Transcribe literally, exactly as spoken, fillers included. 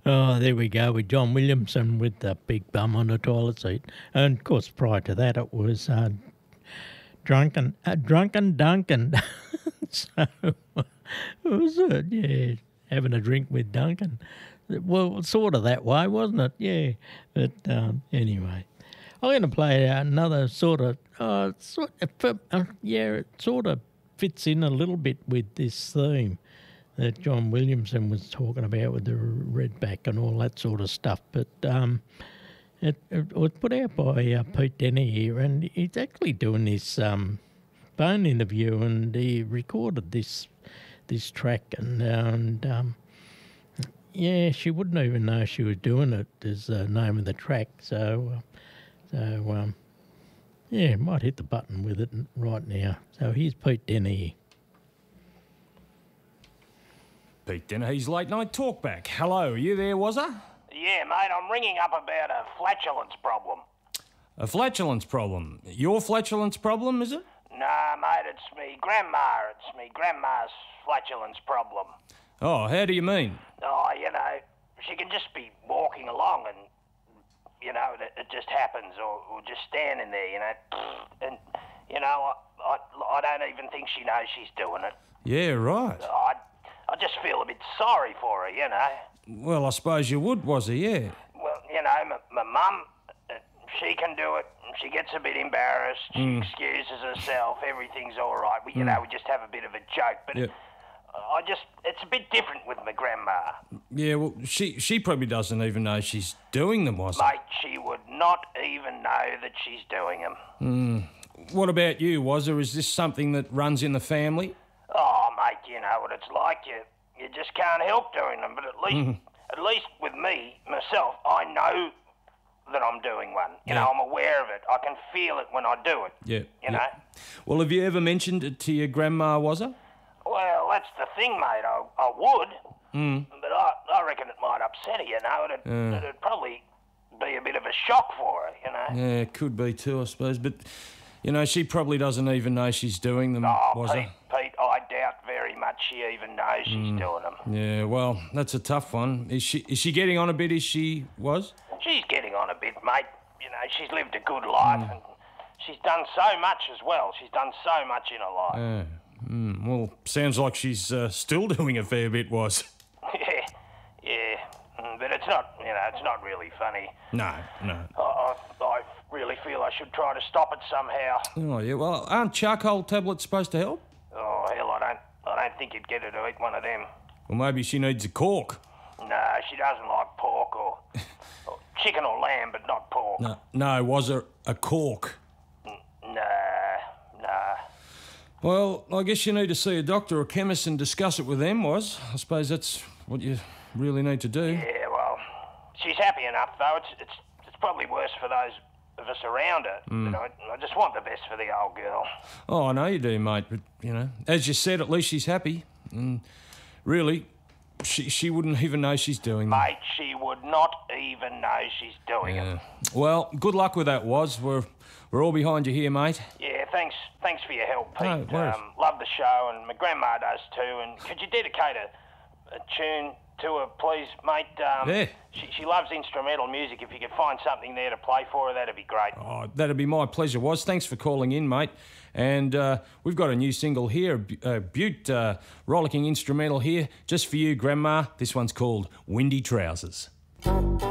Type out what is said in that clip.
Oh, there we go with John Williamson with the big bum on the toilet seat. And of course, prior to that, it was uh, Drunken uh, Drunken Duncan. So, what was it? Yeah, having a drink with Duncan. Well, sort of that way, wasn't it? Yeah. But um, anyway, I'm going to play another sort of, uh, sort of uh, yeah, it sort of fits in a little bit with this theme that John Williamson was talking about with the redback and all that sort of stuff. But um, it, it was put out by uh, Pete Denny here, and he's actually doing this um, phone interview, and he recorded this this track, and, and um, yeah, she wouldn't even know she was doing it, is the name of the track. So, uh, so um, yeah, might hit the button with it right now. So here's Pete Denny. Pete Dennehy's Late Night Talkback. Hello, are you there, was I? Yeah, mate, I'm ringing up about a flatulence problem. A flatulence problem? Your flatulence problem, is it? Nah, mate, it's me grandma. It's me grandma's flatulence problem. Oh, how do you mean? Oh, you know, she can just be walking along and, you know, it, it just happens, or, or just standing there, you know, and, you know, I, I, I don't even think she knows she's doing it. Yeah, right. I, I just feel a bit sorry for her, you know. Well, I suppose you would, was he? Yeah. Well, you know, my, my mum, uh, she can do it. She gets a bit embarrassed. She mm. excuses herself. Everything's all right. We, you mm. know, we just have a bit of a joke. But yep. I just, it's a bit different with my grandma. Yeah, well, she she probably doesn't even know she's doing them, was it? Mate, she would not even know that she's doing them. Mm. What about you, was there? Is this something that runs in the family? Oh, mate, you know what it's like. You you just can't help doing them. But at least, mm. at least with me, myself, I know that I'm doing one. You yeah. know, I'm aware of it. I can feel it when I do it. Yeah. You yeah. know? Well, have you ever mentioned it to your grandma, was it? Well, that's the thing, mate. I, I would, mm. but I, I reckon it might upset her, you know. It'd, uh. it'd probably be a bit of a shock for her, you know. Yeah, it could be too, I suppose. But, you know, she probably doesn't even know she's doing them, oh, was Pete, her? Pete, I doubt very much she even knows she's mm. doing them. Yeah, well, that's a tough one. Is she is she getting on a bit as she was? She's getting on a bit, mate. You know, she's lived a good life mm. and she's done so much as well. She's done so much in her life. Yeah. Mm, well, sounds like she's uh, still doing a fair bit, was. Yeah, yeah, mm, but it's not, you know, it's not really funny. No, no. I, I, I really feel I should try to stop it somehow. Oh, yeah, well, aren't charcoal tablets supposed to help? Oh, hell, I don't, I don't think you'd get her to eat one of them. Well, maybe she needs a cork. No, she doesn't like pork or, or chicken or lamb, but not pork. No, no, was there a cork? N- nah, nah. Well, I guess you need to see a doctor or chemist and discuss it with them, was. I suppose that's what you really need to do. Yeah, well, she's happy enough, though. It's it's it's probably worse for those of us around her. Mm. But I, I just want the best for the old girl. Oh, I know you do, mate, but, you know, as you said, at least she's happy. And really, she she wouldn't even know she's doing them. Mate, she would not even know she's doing yeah. it. Well, good luck with that, Was. We're, we're all behind you here, mate. Yeah, thanks Thanks for your help, Pete. No worries. Um, love the show, and my grandma does too. And could you dedicate a, a tune to her, please, mate? Um, yeah. She, she loves instrumental music. If you could find something there to play for her, that'd be great. Oh, that'd be my pleasure, Was. Thanks for calling in, mate. And uh, we've got a new single here, a Butte uh, rollicking instrumental here, just for you, Grandma. This one's called Windy Trousers.